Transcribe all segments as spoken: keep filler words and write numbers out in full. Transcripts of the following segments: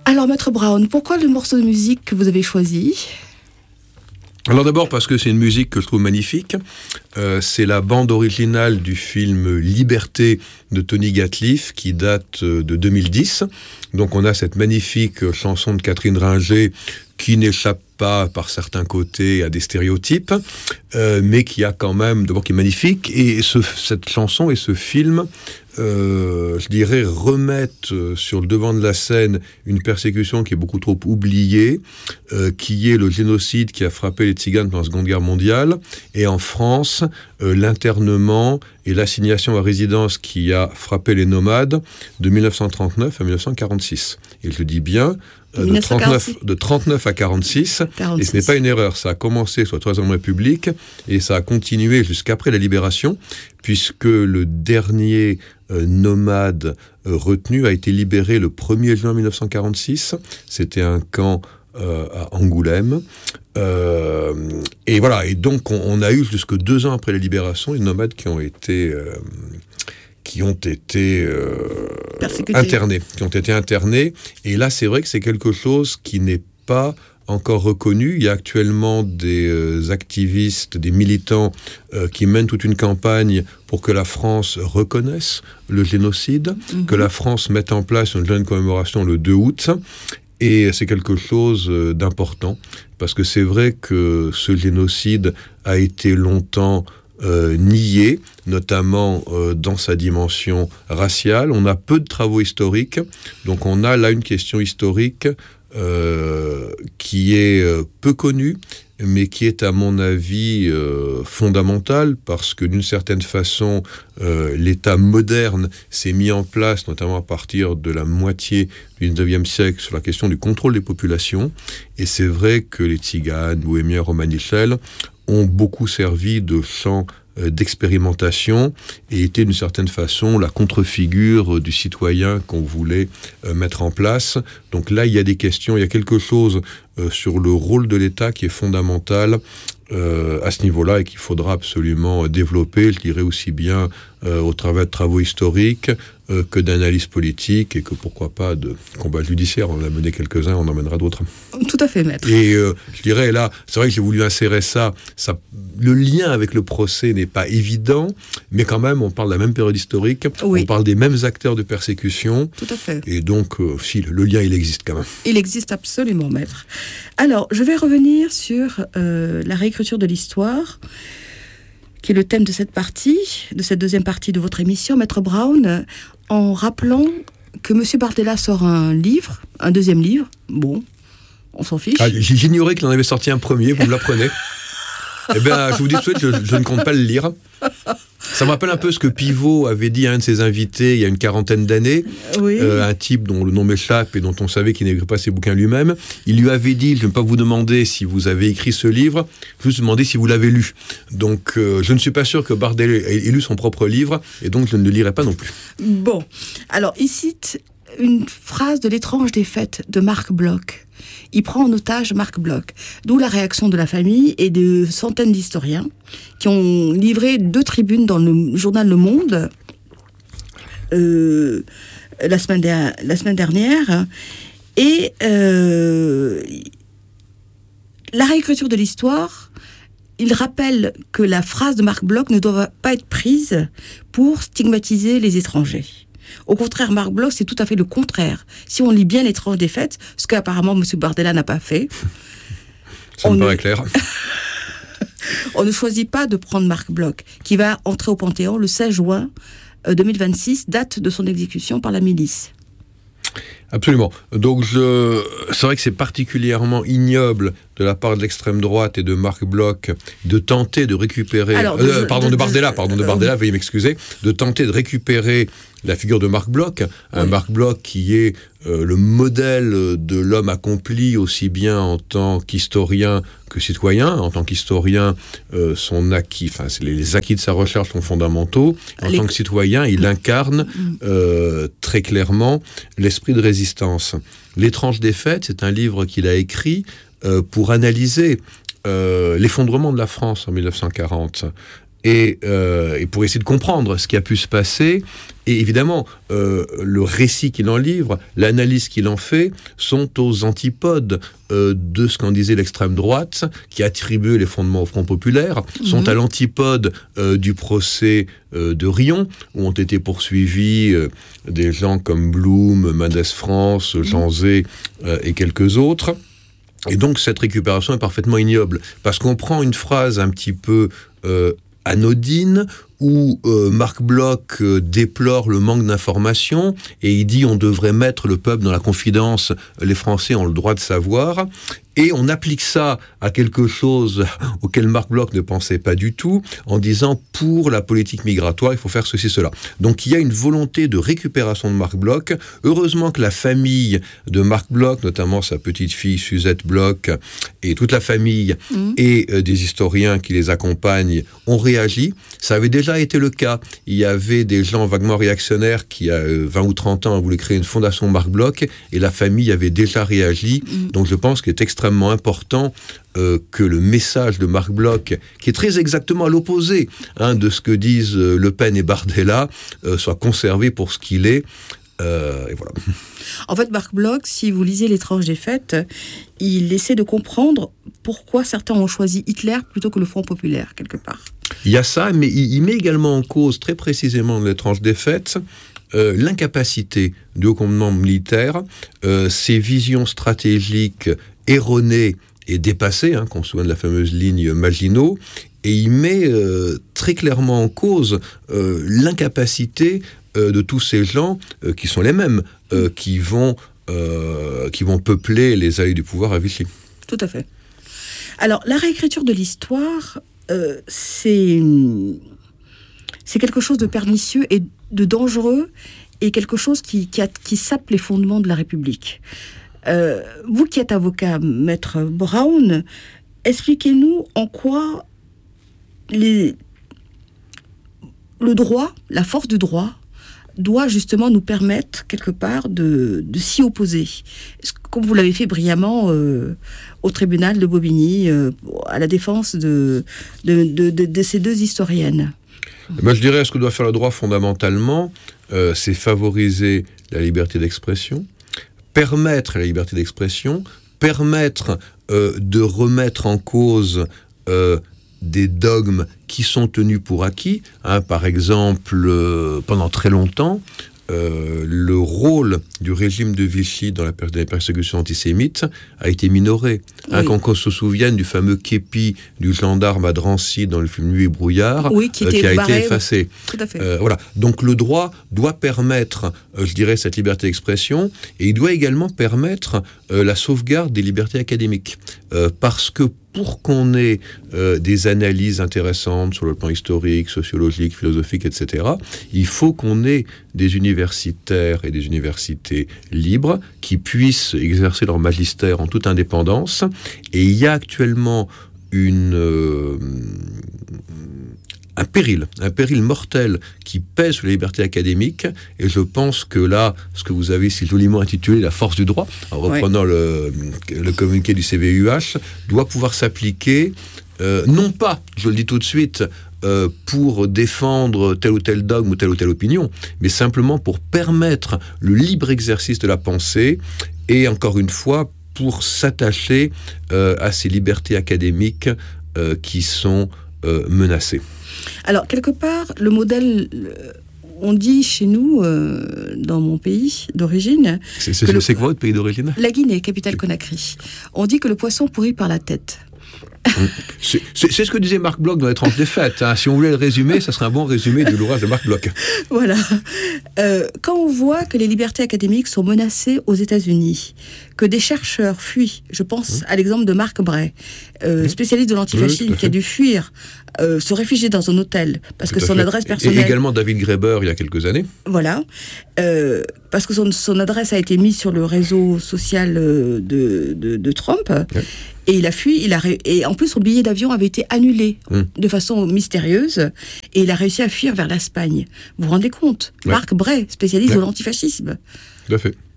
Alors, Maître Brown, pourquoi le morceau de musique que vous avez choisi ? Alors d'abord parce que c'est une musique que je trouve magnifique. Euh, c'est la bande originale du film Liberté de Tony Gatliff qui date de deux mille dix. Donc on a cette magnifique chanson de Catherine Ringer qui n'échappe pas par certains côtés à des stéréotypes, euh, mais qui a quand même, d'abord qui est magnifique, et ce, cette chanson et ce film, euh, je dirais, remettent sur le devant de la scène une persécution qui est beaucoup trop oubliée, euh, qui est le génocide qui a frappé les Tziganes pendant la Seconde Guerre mondiale, et en France, euh, l'internement et l'assignation à résidence qui a frappé les nomades de dix-neuf cent trente-neuf à dix-neuf cent quarante-six. Et je le dis bien, De trente-neuf, de trente-neuf à quarante-six, quarante-six, et ce n'est pas une erreur, ça a commencé sous la Troisième République, et ça a continué jusqu'après la Libération, puisque le dernier euh, nomade euh, retenu a été libéré le premier juin dix-neuf cent quarante-six, c'était un camp euh, à Angoulême, euh, et voilà, et donc on, on a eu jusque deux ans après la Libération les nomades qui ont été... Euh, qui ont été euh, internés, qui ont été internés. Et là, c'est vrai que c'est quelque chose qui n'est pas encore reconnu. Il y a actuellement des euh, activistes, des militants euh, qui mènent toute une campagne pour que la France reconnaisse le génocide, mm-hmm. que la France mette en place une journée de commémoration le deux août. Et c'est quelque chose d'important, parce que c'est vrai que ce génocide a été longtemps Euh, nié, notamment euh, dans sa dimension raciale. On a peu de travaux historiques, donc on a là une question historique euh, qui est euh, peu connue, mais qui est à mon avis euh, fondamentale, parce que d'une certaine façon, euh, l'État moderne s'est mis en place, notamment à partir de la moitié du dix-neuvième siècle, sur la question du contrôle des populations, et c'est vrai que les Tziganes, Bohémiens, Romanichels ont beaucoup servi de champ euh, d'expérimentation et étaient d'une certaine façon la contre-figure euh, du citoyen qu'on voulait euh, mettre en place. Donc là, il y a des questions, il y a quelque chose euh, sur le rôle de l'État qui est fondamental euh, à ce niveau-là et qu'il faudra absolument développer, je dirais aussi bien euh, au travers de travaux historiques euh, que d'analyse politique et que pourquoi pas de combat judiciaire. On en a mené quelques-uns, on en mènera d'autres. Tout à fait, maître. Et euh, je dirais là, c'est vrai que j'ai voulu insérer ça, ça, le lien avec le procès n'est pas évident, mais quand même on parle de la même période historique, oui. On parle des mêmes acteurs de persécution. Tout à fait. Et donc, euh, si, le lien il existe quand même. Il existe absolument, maître. Alors, je vais revenir sur euh, la réécriture de l'histoire, qui est le thème de cette partie, de cette deuxième partie de votre émission, Maître Brown, en rappelant que M. Bardella sort un livre, un deuxième livre. Bon, on s'en fiche. Ah, j'ignorais qu'il en avait sorti un premier, vous me l'apprenez. Eh bien, je vous dis tout de suite, je, je ne compte pas le lire. Ça me rappelle un peu ce que Pivot avait dit à un de ses invités il y a une quarantaine d'années. Oui. Euh, un type dont le nom m'échappe et dont on savait qu'il n'écrit pas ses bouquins lui-même. Il lui avait dit, je ne vais pas vous demander si vous avez écrit ce livre, je vais vous demander si vous l'avez lu. Donc, euh, je ne suis pas sûr que Bardella ait lu son propre livre, et donc je ne le lirai pas non plus. Bon, alors il cite une phrase de L'étrange défaite de Marc Bloch. Il prend en otage Marc Bloch, d'où la réaction de la famille et de centaines d'historiens qui ont livré deux tribunes dans le journal Le Monde euh, la, semaine der- la semaine dernière. Et euh, la réécriture de l'histoire, il rappelle que la phrase de Marc Bloch ne doit pas être prise pour stigmatiser les étrangers. Au contraire, Marc Bloch, c'est tout à fait le contraire. Si on lit bien L'étrange défaite, ce qu'apparemment M. Bardella n'a pas fait... Ça me paraît ne... clair. On ne choisit pas de prendre Marc Bloch, qui va entrer au Panthéon le seize juin deux mille vingt-six, date de son exécution par la milice. Absolument. Donc, je... c'est vrai que c'est particulièrement ignoble de la part de l'extrême droite et de Marc Bloch de tenter de récupérer... Alors, de, euh, pardon, de, de Bardella, pardon, de Bardella, euh, veuillez m'excuser, de tenter de récupérer la figure de Marc Bloch, un oui. Marc Bloch qui est euh, le modèle de l'homme accompli aussi bien en tant qu'historien que citoyen. En tant qu'historien, euh, son acquis, enfin, les, les acquis de sa recherche sont fondamentaux. En les... tant que citoyen, il incarne euh, très clairement l'esprit de résistance. L'étrange défaite, c'est un livre qu'il a écrit euh, pour analyser euh, l'effondrement de la France en dix-neuf cent quarante. et, euh, et pour essayer de comprendre ce qui a pu se passer. Et évidemment, euh, le récit qu'il en livre, l'analyse qu'il en fait, sont aux antipodes euh, de ce qu'en disait l'extrême droite, qui attribuait les fondements au Front populaire, mmh. sont à l'antipode euh, du procès euh, de Riom, où ont été poursuivis euh, des gens comme Blum, Mendès France, Jean Zay euh, et quelques autres. Et donc cette récupération est parfaitement ignoble, parce qu'on prend une phrase un petit peu euh, anodine, où euh, Marc Bloch euh, déplore le manque d'informations, et il dit on devrait mettre le peuple dans la confidence, les Français ont le droit de savoir, et on applique ça à quelque chose auquel Marc Bloch ne pensait pas du tout, en disant pour la politique migratoire, il faut faire ceci, cela. Donc il y a une volonté de récupération de Marc Bloch. Heureusement que la famille de Marc Bloch, notamment sa petite-fille Suzette Bloch, et toute la famille, mmh. et euh, des historiens qui les accompagnent, ont réagi. Ça avait déjà été le cas. Il y avait des gens vaguement réactionnaires qui, à vingt ou trente ans, voulaient créer une fondation Marc Bloch, et la famille avait déjà réagi. Mmh. Donc je pense qu'il est extrêmement important euh, que le message de Marc Bloch, qui est très exactement à l'opposé hein, de ce que disent euh, Le Pen et Bardella, euh, soit conservé pour ce qu'il est. Euh, et voilà. En fait, Marc Bloch, si vous lisez L'étrange défaite, il essaie de comprendre pourquoi certains ont choisi Hitler plutôt que le Front populaire, quelque part. Il y a ça, mais il, il met également en cause, très précisément, dans L'étrange défaite, Euh, l'incapacité du haut commandement militaire, euh, ses visions stratégiques erronées et dépassées, hein, qu'on se souvient de la fameuse ligne Maginot, et il met euh, très clairement en cause euh, l'incapacité euh, de tous ces gens, euh, qui sont les mêmes, euh, qui, vont, euh, qui vont peupler les allées du pouvoir à Vichy. Tout à fait. Alors, la réécriture de l'histoire, euh, c'est... c'est quelque chose de pernicieux et de dangereux, et quelque chose qui, qui, a, qui sape les fondements de la République. Euh, vous qui êtes avocat, Maître Brown, expliquez-nous en quoi les, le droit, la force du droit, doit justement nous permettre, quelque part, de, de s'y opposer. Comme vous l'avez fait brillamment euh, au tribunal de Bobigny, euh, à la défense de, de, de, de, de ces deux historiennes. Ben, je dirais, ce que doit faire le droit fondamentalement, euh, c'est favoriser la liberté d'expression, permettre la liberté d'expression, permettre euh, de remettre en cause euh, des dogmes qui sont tenus pour acquis. Hein, par exemple, euh, pendant très longtemps, Euh, le rôle du régime de Vichy dans la période des persécutions antisémites a été minoré. Oui. Hein, quand on se souvienne du fameux képi du gendarme à Drancy dans le film Nuit et brouillard, oui, qui, euh, qui a barré, été effacé. Tout à fait. Euh, voilà. Donc le droit doit permettre, euh, je dirais, cette liberté d'expression, et il doit également permettre euh, la sauvegarde des libertés académiques. Euh, parce que pour qu'on ait euh, des analyses intéressantes sur le plan historique, sociologique, philosophique, et cetera, il faut qu'on ait des universitaires et des universités libres qui puissent exercer leur magistère en toute indépendance. Et il y a actuellement une... Euh, un péril, un péril mortel qui pèse sur les libertés académiques, et je pense que là, ce que vous avez si joliment intitulé la force du droit, en reprenant ouais. le, le communiqué du C V U H, doit pouvoir s'appliquer, euh, non pas, je le dis tout de suite, euh, pour défendre tel ou tel dogme ou telle ou telle opinion, mais simplement pour permettre le libre exercice de la pensée, et encore une fois, pour s'attacher euh, à ces libertés académiques euh, qui sont euh, menacées. Alors, quelque part, le modèle, on dit chez nous, euh, dans mon pays d'origine... C'est, c'est, le, c'est quoi votre pays d'origine ? La Guinée, capitale Conakry. On dit que le poisson pourrit par la tête. C'est, c'est, c'est ce que disait Marc Bloch dans L'étrange défaite. Hein. Si on voulait le résumer, ça serait un bon résumé de l'ouvrage de Marc Bloch. Voilà. Euh, quand on voit que les libertés académiques sont menacées aux États-Unis, que des chercheurs fuient, je pense mmh. à l'exemple de Marc Bray, euh, mmh. spécialiste de l'antifascisme, oui, qui a dû fuir, euh, se réfugier dans un hôtel, parce tout que son fait. adresse personnelle... Et également David Graeber, il y a quelques années. Voilà. Euh, parce que son, son adresse a été mise sur le réseau social de, de, de Trump. Oui. Et il a fui, il a ré... et en plus son billet d'avion avait été annulé mmh. de façon mystérieuse, et il a réussi à fuir vers l'Espagne. Vous vous rendez compte ? Ouais. Marc Bray, spécialiste ouais. de l'antifascisme. Tout à fait.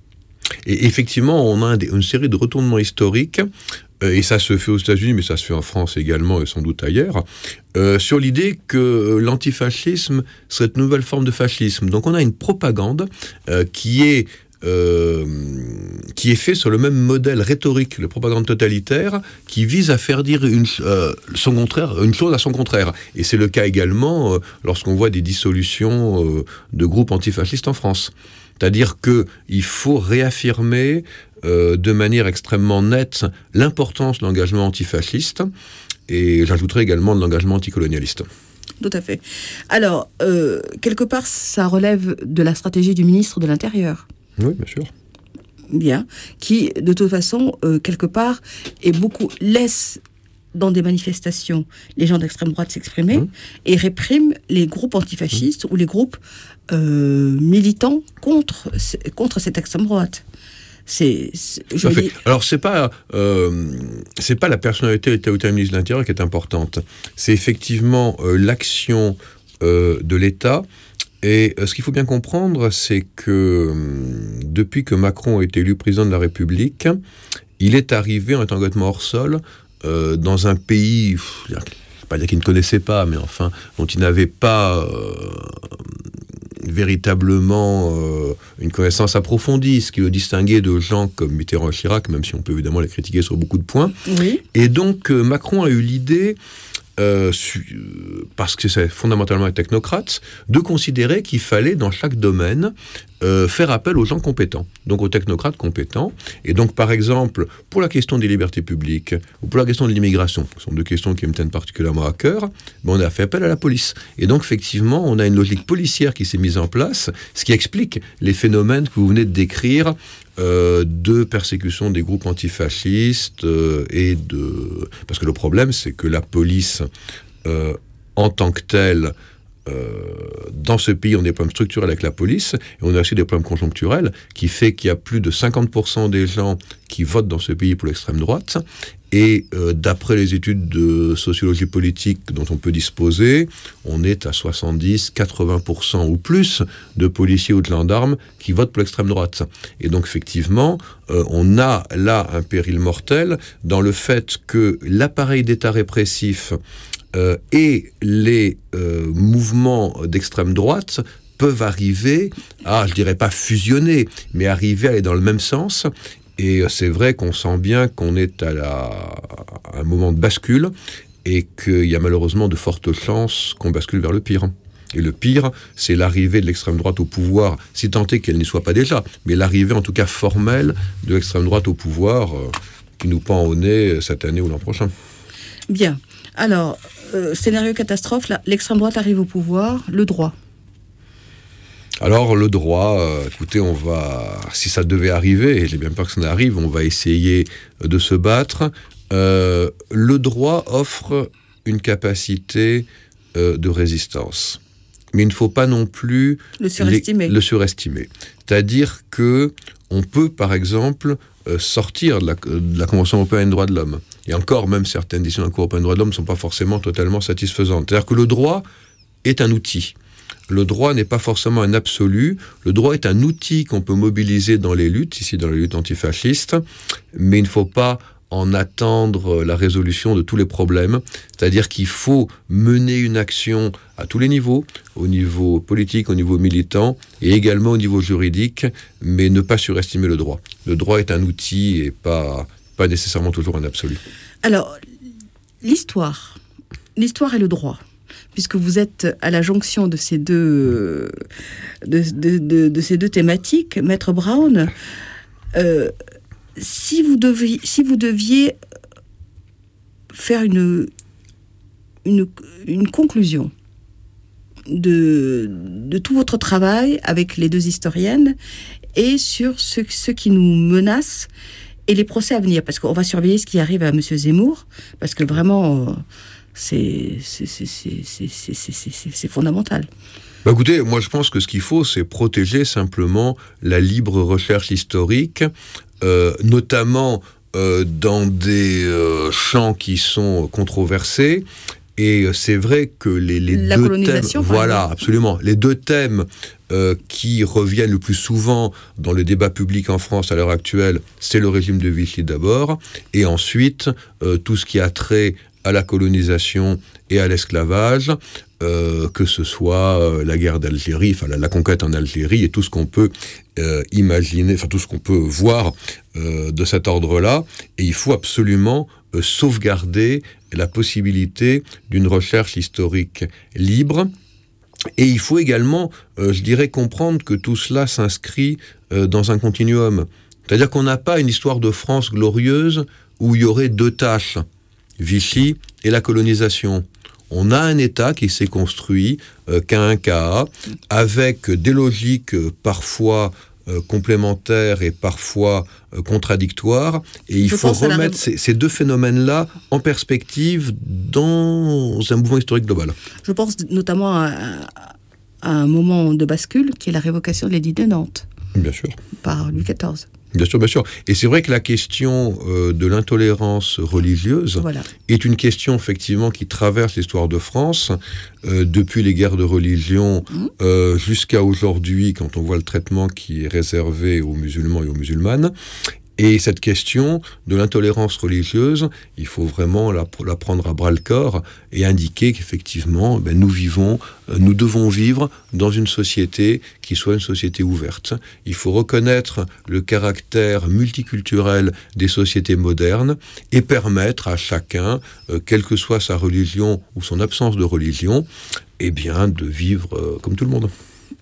Et effectivement, on a un, une série de retournements historiques, euh, et ça se fait aux États-Unis, mais ça se fait en France également, et sans doute ailleurs, euh, sur l'idée que l'antifascisme serait une nouvelle forme de fascisme. Donc on a une propagande euh, qui est Euh, qui est fait sur le même modèle rhétorique, la propagande totalitaire, qui vise à faire dire une, euh, son contraire, une chose à son contraire. Et c'est le cas également euh, lorsqu'on voit des dissolutions euh, de groupes antifascistes en France. C'est-à-dire qu'il faut réaffirmer euh, de manière extrêmement nette l'importance de l'engagement antifasciste, et j'ajouterai également de l'engagement anticolonialiste. Tout à fait. Alors, euh, quelque part, ça relève de la stratégie du ministre de l'Intérieur. Oui, bien sûr. Bien. Qui, de toute façon, euh, quelque part, est beaucoup, laisse dans des manifestations les gens d'extrême droite s'exprimer mmh. et réprime les groupes antifascistes mmh. ou les groupes euh, militants contre, contre cette extrême droite. C'est, c'est, je dis... Alors, c'est pas, euh, c'est pas la personnalité de ministre de l'Intérieur qui est importante. C'est effectivement euh, l'action euh, de l'État. Et euh, ce qu'il faut bien comprendre, c'est que euh, depuis que Macron a été élu président de la République, il est arrivé en étant complètement hors sol euh, dans un pays, pff, je ne vais pas dire qu'il ne connaissait pas, mais enfin, dont il n'avait pas euh, véritablement euh, une connaissance approfondie, ce qui le distinguait de gens comme Mitterrand et Chirac, même si on peut évidemment les critiquer sur beaucoup de points. Oui. Et donc, euh, Macron a eu l'idée... Euh, su, parce que c'est fondamentalement un technocrate, de considérer qu'il fallait, dans chaque domaine, euh, faire appel aux gens compétents, donc aux technocrates compétents. Et donc, par exemple, pour la question des libertés publiques, ou pour la question de l'immigration, ce sont deux questions qui me tiennent particulièrement à cœur, ben on a fait appel à la police. Et donc, effectivement, on a une logique policière qui s'est mise en place, ce qui explique les phénomènes que vous venez de décrire, Euh, de persécution des groupes antifascistes euh, et de... Parce que le problème, c'est que la police, euh, en tant que telle, euh, dans ce pays, on a des problèmes structurels avec la police, et on a aussi des problèmes conjoncturels, qui fait qu'il y a plus de cinquante pour cent des gens qui votent dans ce pays pour l'extrême droite, et euh, d'après les études de sociologie politique dont on peut disposer, on est à soixante-dix à quatre-vingts pour cent ou plus de policiers ou de gendarmes qui votent pour l'extrême droite. Et donc effectivement, euh, on a là un péril mortel dans le fait que l'appareil d'État répressif euh, et les euh, mouvements d'extrême droite peuvent arriver à, je dirais pas fusionner, mais arriver à aller dans le même sens. Et c'est vrai qu'on sent bien qu'on est à, la, à un moment de bascule et qu'il y a malheureusement de fortes chances qu'on bascule vers le pire. Et le pire, c'est l'arrivée de l'extrême droite au pouvoir, si tant est qu'elle n'y soit pas déjà, mais l'arrivée en tout cas formelle de l'extrême droite au pouvoir euh, qui nous pend au nez cette année ou l'an prochain. Bien. Alors, euh, scénario catastrophe, là, l'extrême droite arrive au pouvoir, le droit. Alors, le droit, euh, écoutez, on va, si ça devait arriver, et j'ai bien peur que ça n'arrive, on va essayer de se battre. Euh, le droit offre une capacité euh, de résistance. Mais il ne faut pas non plus le surestimer. Les, le surestimer. C'est-à-dire que on peut, par exemple, euh, sortir de la, de la Convention européenne des droits de l'homme. Et encore, même certaines décisions de la Cour européenne des droits de l'homme ne sont pas forcément totalement satisfaisantes. C'est-à-dire que le droit est un outil. Le droit n'est pas forcément un absolu. Le droit est un outil qu'on peut mobiliser dans les luttes, ici dans les luttes antifascistes, mais il ne faut pas en attendre la résolution de tous les problèmes. C'est-à-dire qu'il faut mener une action à tous les niveaux, au niveau politique, au niveau militant, et également au niveau juridique, mais ne pas surestimer le droit. Le droit est un outil et pas, pas nécessairement toujours un absolu. Alors, l'histoire. L'histoire et le droit. Puisque vous êtes à la jonction de ces deux, de, de, de, de ces deux thématiques, Maître Brown, euh, si, vous deviez, si vous deviez faire une, une, une conclusion de, de tout votre travail avec les deux historiennes et sur ce, ce qui nous menace et les procès à venir, parce qu'on va surveiller ce qui arrive à M. Zemmour, parce que vraiment... Euh, C'est, c'est, c'est, c'est, c'est, c'est, c'est, c'est, c'est fondamental. Bah écoutez, moi je pense que ce qu'il faut, c'est protéger simplement la libre recherche historique, euh, notamment euh, dans des euh, champs qui sont controversés, Et c'est vrai que les, les La deux colonisation, thèmes, par voilà, exemple. absolument, les deux thèmes euh, qui reviennent le plus souvent dans le débat public en France à l'heure actuelle, c'est le régime de Vichy d'abord, et ensuite euh, tout ce qui a trait à la colonisation et à l'esclavage, euh, que ce soit euh, la guerre d'Algérie, enfin la, la conquête en Algérie, et tout ce qu'on peut euh, imaginer, enfin tout ce qu'on peut voir euh, de cet ordre-là. Et il faut absolument euh, sauvegarder la possibilité d'une recherche historique libre. Et il faut également, euh, je dirais, comprendre que tout cela s'inscrit euh, dans un continuum. C'est-à-dire qu'on n'a pas une histoire de France glorieuse où il y aurait deux tâches, Vichy et la colonisation. On a un État qui s'est construit, euh, quinquennat, avec des logiques euh, parfois euh, complémentaires et parfois euh, contradictoires. Et il Je faut pense à la remettre ré- ces, ces deux phénomènes-là en perspective dans un mouvement historique global. Je pense notamment à, à un moment de bascule qui est la révocation de l'édit de Nantes Bien sûr. par Louis quatorze. Bien sûr, bien sûr. Et c'est vrai que la question euh, de l'intolérance religieuse Voilà. est une question effectivement qui traverse l'histoire de France euh, depuis les guerres de religion Mmh. euh, jusqu'à aujourd'hui, quand on voit le traitement qui est réservé aux musulmans et aux musulmanes. Et cette question de l'intolérance religieuse, il faut vraiment la, la prendre à bras-le-corps et indiquer qu'effectivement, ben, nous vivons, euh, nous devons vivre dans une société qui soit une société ouverte. Il faut reconnaître le caractère multiculturel des sociétés modernes et permettre à chacun, euh, quelle que soit sa religion ou son absence de religion, eh bien, de vivre euh, comme tout le monde.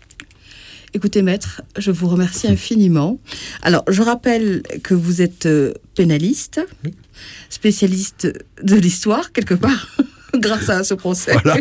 Écoutez, maître, je vous remercie infiniment. Alors, je rappelle que vous êtes euh, pénaliste, Oui. spécialiste de l'histoire, quelque part, grâce à ce procès. Voilà.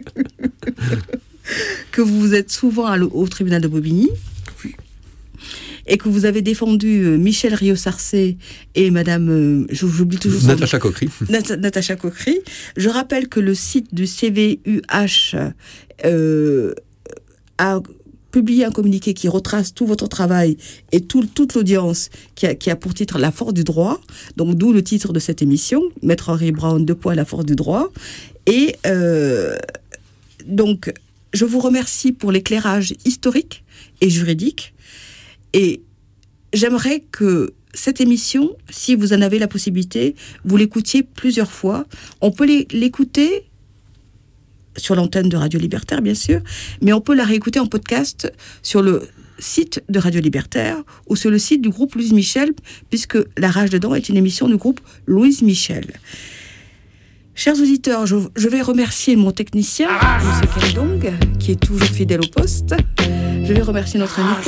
Que vous êtes souvent à le- au tribunal de Bobigny. Oui. Et que vous avez défendu euh, Michel Rio-Sarcé et Madame, euh, j'oublie toujours son nom. Natacha Coquery. Nat- Natacha Coquery. Je rappelle que le site du C V U H euh, a publié un communiqué qui retrace tout votre travail et tout, toute l'audience qui a, qui a pour titre La force du droit. Donc, d'où le titre de cette émission, Maître Henri Brown, deux points, La force du droit. Et euh, donc, je vous remercie pour l'éclairage historique et juridique. Et j'aimerais que cette émission, si vous en avez la possibilité, vous l'écoutiez plusieurs fois. On peut l'é- l'écouter sur l'antenne de Radio Libertaire, bien sûr, mais on peut la réécouter en podcast sur le site de Radio Libertaire ou sur le site du groupe Louise Michel, puisque La Rage dedans est une émission du groupe Louise Michel. Chers auditeurs, je, je vais remercier mon technicien, M. Keldong, qui est toujours fidèle au poste. Je vais remercier notre invité.